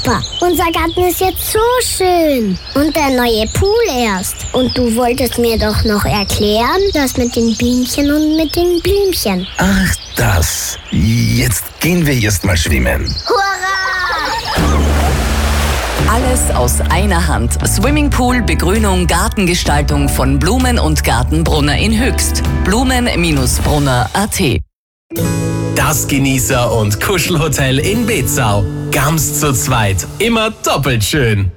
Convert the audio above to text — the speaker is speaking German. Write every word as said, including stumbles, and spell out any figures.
Papa, unser Garten ist jetzt so schön. Und der neue Pool erst. Und du wolltest mir doch noch erklären, das mit den Bienchen und mit den Blümchen. Ach, das. Jetzt gehen wir erst mal schwimmen. Hurra! Alles aus einer Hand. Swimmingpool, Begrünung, Gartengestaltung von Blumen und Gartenbrunner in Höchst. blumen Bindestrich brunner punkt a t. Das Genießer- und Kuschelhotel in Bezau. Ganz zu zweit. Immer doppelt schön.